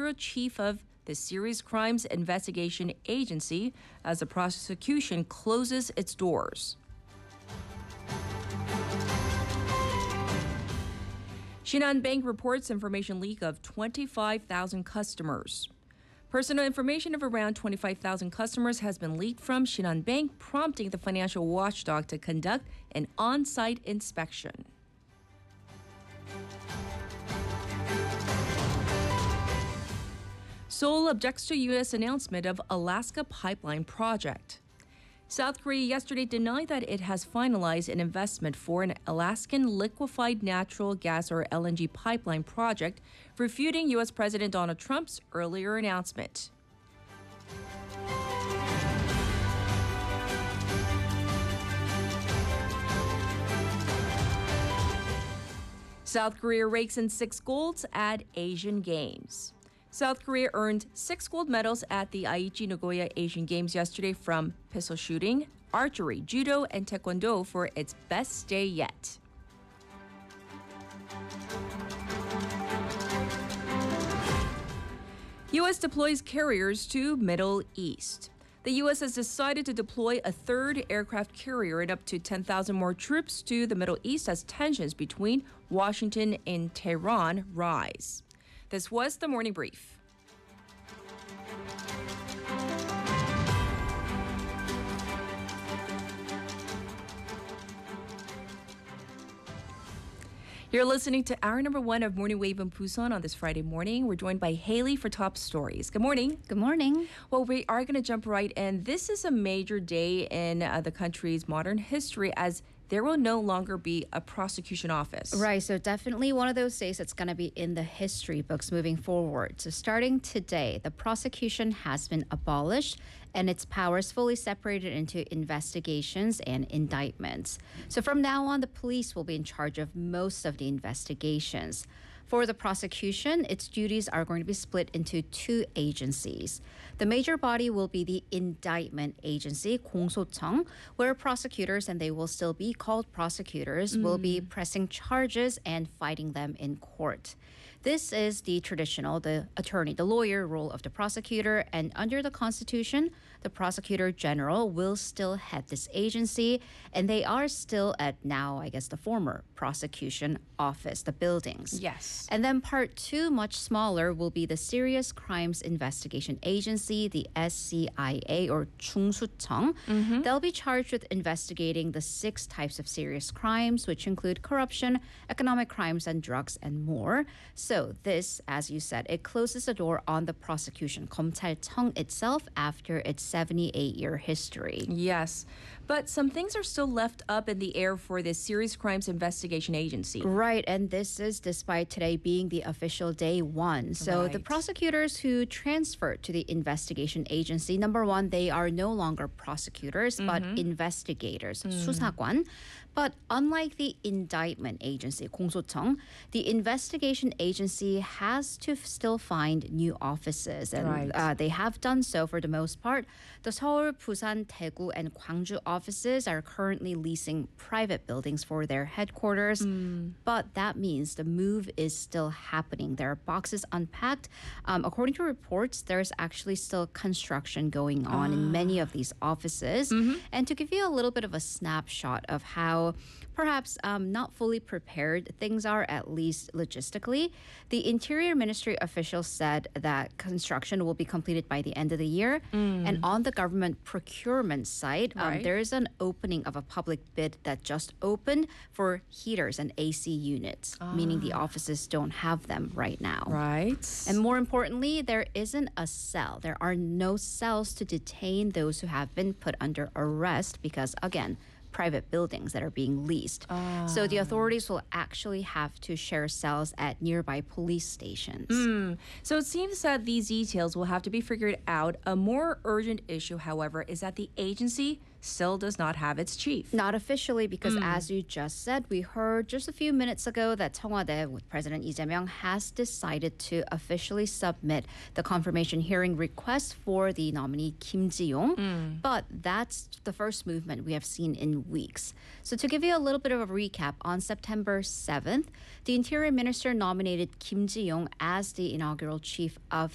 inaugural chief of the Serious Crimes Investigation Agency as the prosecution closes its doors. Shinhan Bank reports information leak of 25,000 customers. Personal information of around 25,000 customers has been leaked from Shinhan Bank, prompting the financial watchdog to conduct an on-site inspection. Seoul objects to U.S. announcement of Alaska pipeline project. South Korea yesterday denied that it has finalized an investment for an Alaskan liquefied natural gas or LNG pipeline project, refuting U.S. President Donald Trump's earlier announcement. South Korea rakes in 6 golds at Asian Games. South Korea earned 6 gold medals at the Aichi Nagoya Asian Games yesterday from pistol shooting, archery, judo, and taekwondo for its best day yet. U.S. deploys carriers to Middle East. The U.S. has decided to deploy a third aircraft carrier and up to 10,000 more troops to the Middle East as tensions between Washington and Tehran rise. This was the Morning Brief. You're listening to hour number 1 of Morning Wave in Busan on this Friday morning. We're joined by Haley for top stories. Good morning. Good morning. Well, we are going to jump right in. This is a major day in the country's modern history as there will no longer be a prosecution office. Right, so definitely one of those days that's going to be in the history books moving forward. So starting today, the prosecution has been abolished and its powers fully separated into investigations and indictments. So from now on, the police will be in charge of most of the investigations. For the prosecution, its duties are going to be split into 2 agencies. The major body will be the indictment agency, 공소청, where prosecutors, and they will still be called prosecutors, will be pressing charges and fighting them in court. This is the traditional, the attorney, the lawyer role of the prosecutor, and under the Constitution, the prosecutor general will still head this agency, and they are still at now, I guess, the former prosecution office, the buildings. Yes. And then part 2, much smaller, will be the Serious Crimes Investigation Agency, the SCIA or 중수청. They'll be charged with investigating the 6 types of serious crimes, which include corruption, economic crimes, and drugs, and more. So this, as you said, it closes the door on the prosecution, 검찰청 itself, after its 78-year history. Yes, but some things are still left up in the air for this Serious Crimes Investigation Agency. Right, and this is despite today being the official day 1. So the prosecutors who transferred to the investigation agency, number 1, they are no longer prosecutors, but investigators, 수사관. But unlike the indictment agency, 공소청, the investigation agency has to still find new offices. And they have done so for the most part. The Seoul, Busan, Daegu, and Gwangju offices are currently leasing private buildings for their headquarters. But that means the move is still happening. There are boxes unpacked. According to reports, there's actually still construction going on in many of these offices. And to give you a little bit of a snapshot of how perhaps not fully prepared things are, at least logistically, the Interior Ministry officials said that construction will be completed by the end of the year. And on the government procurement side, there is an opening of a public bid that just opened for heaters and AC units, meaning the offices don't have them right now. Right. And more importantly, there isn't a cell. There are no cells to detain those who have been put under arrest because, again, private buildings that are being leased. So the authorities will actually have to share cells at nearby police stations. So it seems that these details will have to be figured out. A more urgent issue, however, is that the agency still does not have its chief. Not officially, because as you just said, we heard just a few minutes ago that 청와대 with President Lee Jae-myung has decided to officially submit the confirmation hearing request for the nominee Kim Ji-yong. But that's the first movement we have seen in weeks. So to give you a little bit of a recap, on September 7th, the Interior Minister nominated Kim Ji-yong as the inaugural chief of